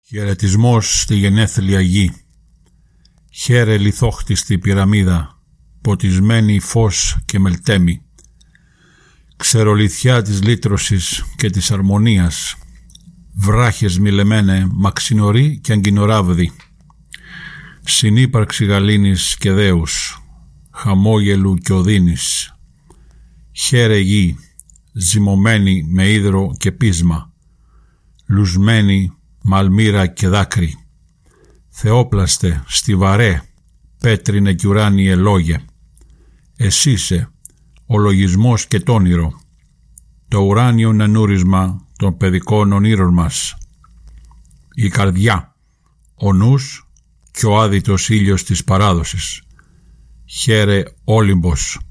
Χαιρετισμός στη γενέθλια γη. Χαίρε λιθόχτιστη πυραμίδα, ποτισμένη φως και μελτέμι. Ξερολιθιά της λύτρωσης και της αρμονίας. Βράχες μιλεμένε, μαξινοροί και αγκινοράβδοι. Συνύπαρξη γαλήνης και δέους, χαμόγελου και οδύνης. Χαίρε γη, ζυμωμένη με ύδρο και πείσμα, λουσμένη μ' αλμύρα και δάκρυ. Θεόπλαστε, στιβαρέ, πέτρινε κι ουράνιε λόγε. Εσύσε, ο λογισμός και τ' όνειρο, το ουράνιο νανούρισμα των παιδικών ονείρων μας. Η καρδιά, ο νους και ο άδειτος ήλιος της παράδοσης. Χαίρε Όλυμπος,